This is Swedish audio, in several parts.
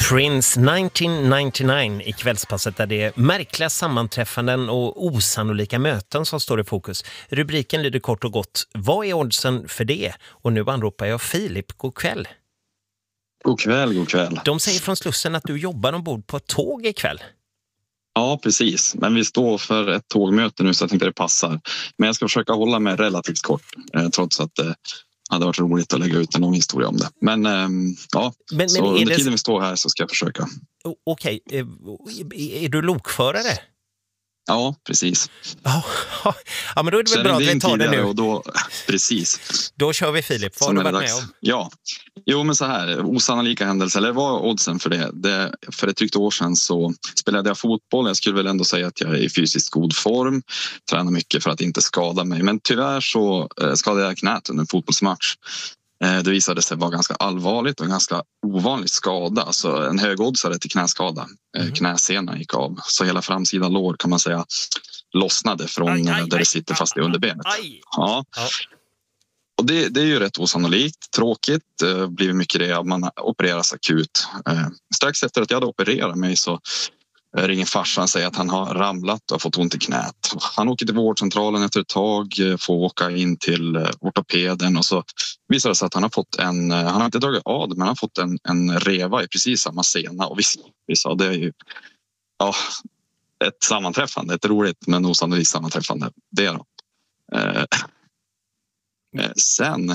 Prince 1999 i kvällspasset där det är märkliga sammanträffanden och osannolika möten som står i fokus. Rubriken lyder kort och gott: vad är oddsen för det? Och nu anropar jag Filip. God kväll. God kväll, god kväll. De säger från Slussen att du jobbar ombord på ett tåg ikväll. Ja, precis. Men vi står för ett tågmöte nu så jag tänkte det passar. Men jag ska försöka hålla mig relativt kort trots att det hade varit roligt att lägga ut en lång historia om det. Men ja, så under tiden vi står här så ska jag försöka. Okej, är du lokförare? Ja, precis. Ja, men då är det väl bra att vi tar det nu. Och då, precis. Då kör vi, Filip. Vad har du varit med om? Ja, jo men så här, osannolika händelser, eller vad oddsen för det? För ett drygt år sedan så spelade jag fotboll. Jag skulle väl ändå säga att jag är i fysiskt god form. Tränar mycket för att inte skada mig. Men tyvärr så skadade jag knät under en fotbollsmatch. Det visade sig vara ganska allvarligt och en ganska ovanlig skada. Alltså en högoddsare till knäskada. Knäsenan gick av. Så hela framsida lår kan man säga lossnade från där det sitter fast i underbenet. Ja. Och det är ju rätt osannolikt. Tråkigt. Blir mycket det att man opereras akut. Strax efter att jag hade opererat mig så ringer farsan och säger att han har ramlat och fått ont i knät. Han åker till vårdcentralen efter ett tag, får åka in till ortopeden och så visar det sig att han har fått han har inte dragit av det, men han har fått en reva i precis samma sena. Och vi sa det är ju ett sammanträffande, ett roligt men osannolikt sammanträffande. Det då. Sen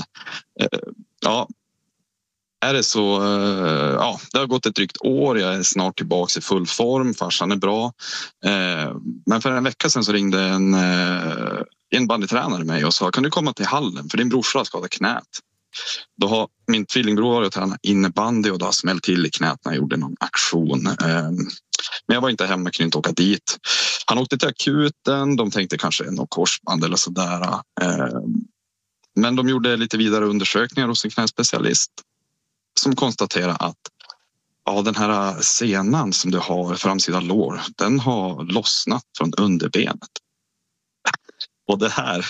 är det så, det har gått ett drygt år, jag är snart tillbaka i full form, farsan är bra. Men för en vecka sedan så ringde en bandytränare mig och sa: kan du komma till hallen för din brorsa har skadat knät. Då har min tvillingbror varit och tränat innebandy och då har smält till i knät när jag gjorde någon aktion. Men jag var inte hemma, kunde inte åka dit. Han åkte till akuten, de tänkte kanske något korsband eller sådär. Men de gjorde lite vidare undersökningar hos en knäspecialist som konstaterar att den här senan som du har framsida lår, den har lossnat från underbenet. Och det här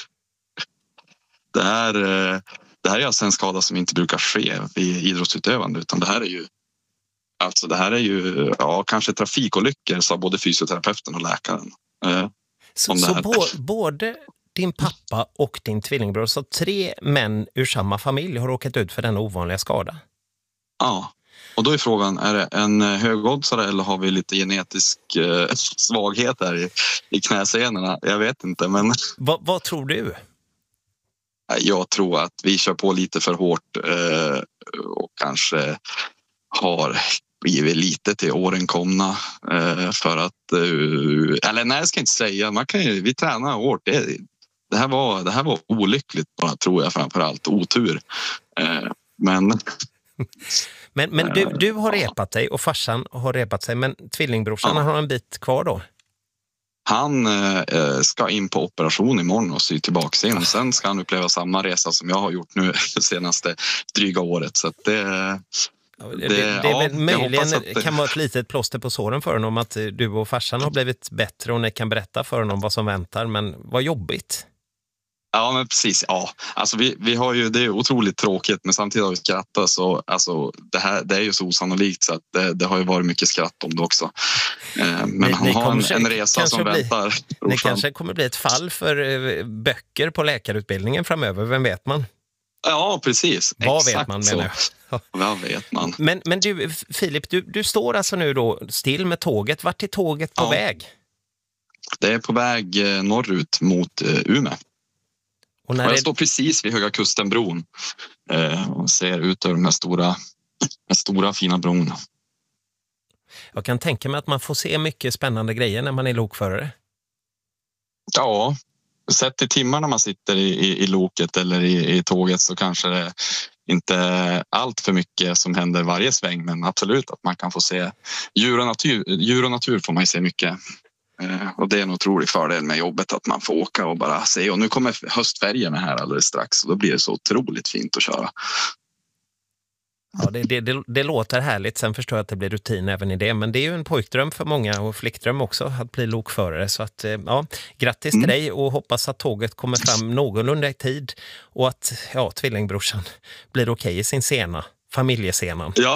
är alltså en skada som inte brukar ske vid idrottsutövande, utan det här är ju kanske trafikolyckor, sa både fysioterapeuten och läkaren. Så både din pappa och din tvillingbror, så 3 män ur samma familj har råkat ut för denna ovanliga skada? Ja. Och då är frågan, är det en högoddsare eller har vi lite genetisk svaghet där i knäsenorna? Jag vet inte, men... Vad tror du? Jag tror att vi kör på lite för hårt och kanske har blivit lite till åren komna för att... eller nej, jag ska inte säga. Vi tränar hårt. Det här var olyckligt bara, tror jag, framförallt. Otur. Men du har repat dig och farsan har repat sig, men tvillingbrorsan har en bit kvar då? Han ska in på operation imorgon och sy tillbaka sin. Sen ska han uppleva samma resa som jag har gjort nu det senaste dryga året. Så att det är väl möjligen kan vara ett litet plåster på såren för honom att du och farsan har blivit bättre och ni kan berätta för honom vad som väntar, men vad jobbigt. Ja, men precis. Ja. Alltså vi har ju, det är otroligt tråkigt, men samtidigt har vi skrattat, så alltså det är ju så osannolikt så att det har ju varit mycket skratt om det också. Men han har en resa som väntar. Det kanske kommer bli ett fall för böcker på läkarutbildningen framöver, vem vet man? Ja, precis. Vad exakt vet man, menar jag. Vad vet man? Men du, Filip, du står alltså nu då still med tåget. Vart är tåget på väg? Det är på väg norrut mot Umeå. Och jag står precis vid Höga Kustenbron och ser ut över den stora fina bron. Jag kan tänka mig att man får se mycket spännande grejer när man är lokförare. Ja, sett i timmar när man sitter i loket eller i tåget så kanske det inte allt för mycket som händer varje sväng, men absolut att man kan få se djur och natur får man ju se mycket. Och det är en otrolig fördel med jobbet att man får åka och bara se. Och nu kommer höstfärgerna här alldeles strax och då blir det så otroligt fint att köra. Ja, det låter härligt. Sen förstår jag att det blir rutin även i det. Men det är ju en pojkdröm för många och flickdröm också att bli lokförare. Så att, grattis till dig och hoppas att tåget kommer fram någorlunda i tid. Och att tvillingbrorsan blir okej i sin sena, familjesenan. Ja,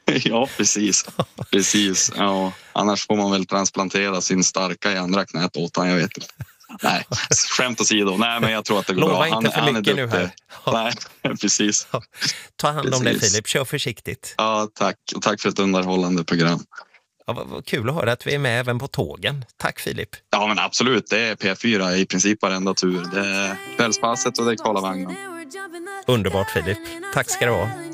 Ja, precis. Ja, annars får man väl transplantera sin starka i andra knät åt han, jag vet inte. Nej, skämt åsido. Nej, men jag tror att det går bra. Lova inte för mycket nu här. Nej, precis. Ta hand om dig, Filip. Kör försiktigt. Ja, tack. Och tack för ett underhållande program. Ja, vad kul att höra att vi är med även på tågen. Tack, Filip. Ja, men absolut. Det är P4 i princip varenda tur. Det är kvällspasset och det är Karlavagnen. Underbart, Filip. Tack ska du ha.